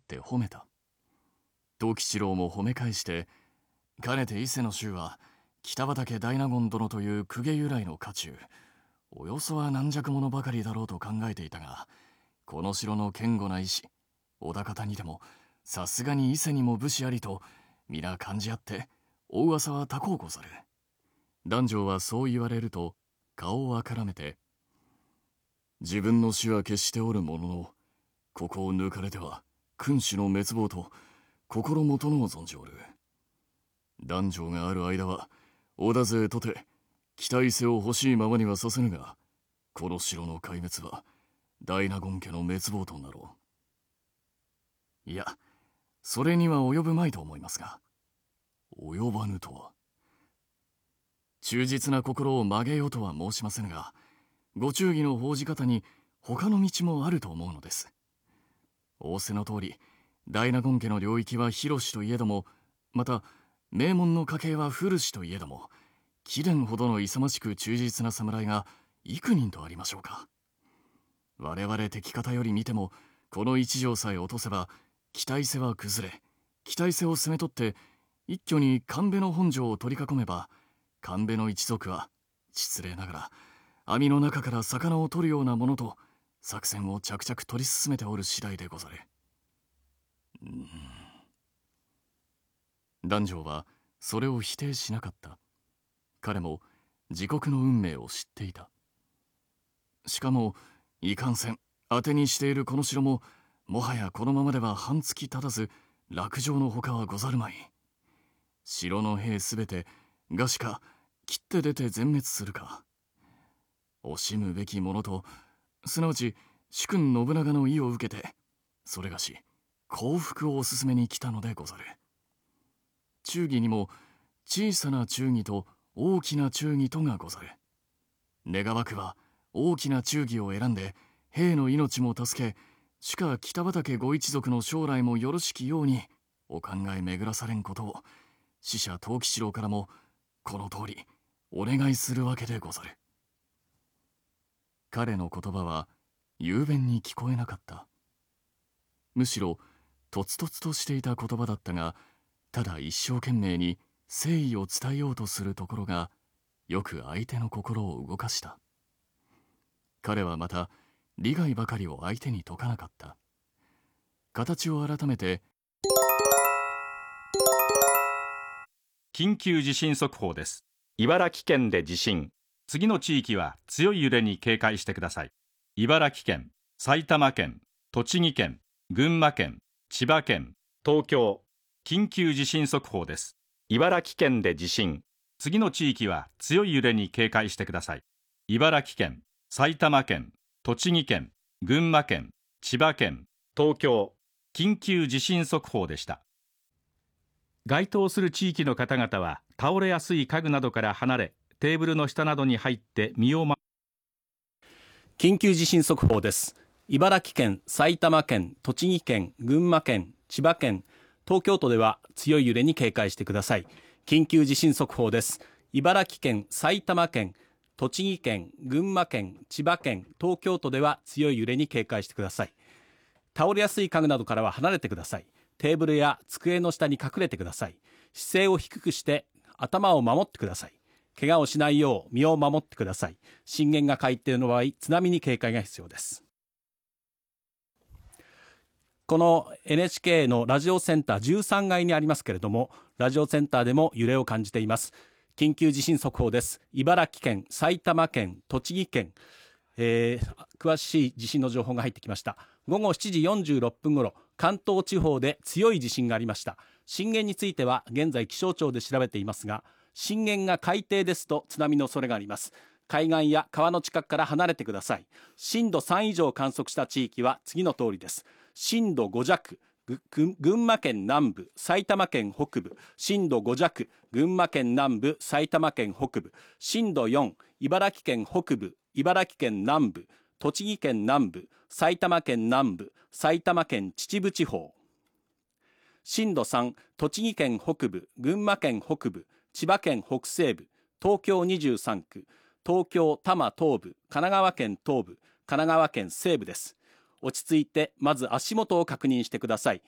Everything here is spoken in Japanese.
って褒めた。藤吉郎も褒め返して、かねて伊勢の衆は北畠大納言殿という公家由来の家中、およそは軟弱者ばかりだろうと考えていたが、この城の堅固な意志、織田方にでもさすがに伊勢にも武士ありと皆感じ合ってお噂は高うござる。男女はそう言われると顔をあからめて、自分の死は決しておるものの、ここを抜かれては君主の滅亡と心もとのを存じおる。男女がある間は織田勢とて北伊勢を欲しいままにはさせぬが、この城の壊滅は大納言家の滅亡となろう。いや、それには及ぶまいと思いますが。及ばぬとは。忠実な心を曲げようとは申しませぬが、ご忠義の報じ方に他の道もあると思うのです。仰せの通り、大納言家の領域は広しといえども、また名門の家系は古しといえども、貴殿ほどの勇ましく忠実な侍が幾人とありましょうか。我々敵方より見ても、この一条さえ落とせば北伊勢は崩れ、北伊勢を攻め取って一挙に神戸の本城を取り囲めば、神戸の一族は失礼ながら網の中から魚を取るようなものと作戦を着々取り進めておる次第でござる。男女はそれを否定しなかった。彼も自国の運命を知っていた。しかもいかんせん当てにしているこの城も、もはやこのままでは半月経たず落城のほかはござるまい。城の兵すべてがしか切って出て全滅するか。惜しむべきものと、すなわち主君信長の意を受けて、それがし降伏をお勧めに来たのでござる。忠義にも小さな忠義と大きな忠義とがござる。願わくは大きな忠義を選んで兵の命も助け、主家北畠ご一族の将来もよろしきようにお考え巡らされんことを、使者藤吉郎からもこの通りお願いするわけでござる。彼の言葉は雄弁に聞こえなかった。むしろとつとつとしていた言葉だったが、ただ一生懸命に誠意を伝えようとするところがよく相手の心を動かした。彼はまた利害ばかりを相手に説かなかった。形を改めて、 緊急地震速報です。茨城県で地震。次の地域は強い揺れに警戒してください。茨城県、埼玉県、栃木県、群馬県、千葉県、東京。緊急地震速報です。茨城県で地震。次の地域は強い揺れに警戒してください。茨城県、埼玉県、栃木県、群馬県、千葉県、東京。緊急地震速報でした。該当する地域の方々は倒れやすい家具などから離れ、テーブルの下などに入って身を緊急地震速報です。茨城県、埼玉県、栃木県、群馬県、千葉県、東京都では強い揺れに警戒してください。緊急地震速報です。茨城県、埼玉県、栃木県、群馬県、千葉県、東京都では強い揺れに警戒してください。倒れやすい家具などからは離れてください。テーブルや机の下に隠れてください。姿勢を低くして頭を守ってください。怪我をしないよう身を守ってください。震源が海底の場合、津波に警戒が必要です。この NHK のラジオセンター13階にありますけれども、ラジオセンターでも揺れを感じています。緊急地震速報です。茨城県、埼玉県、栃木県、詳しい地震の情報が入ってきました。午後7時46分ごろ、関東地方で強い地震がありました。震源については現在気象庁で調べていますが、震源が海底ですと津波の恐れがあります。海岸や川の近くから離れてください。震度3以上を観測した地域は次の通りです。震度5弱、群馬県南部、埼玉県北部。震度5弱、群馬県南部、埼玉県北部。震度4、茨城県北部、茨城県南部、栃木県南部、埼玉県南部、埼玉県秩父地方。震度3、栃木県北部、群馬県北部、千葉県北西部、東京23区、東京多摩東部、神奈川県東部、神奈川県西部です。落ち着いてまず足元を確認してください。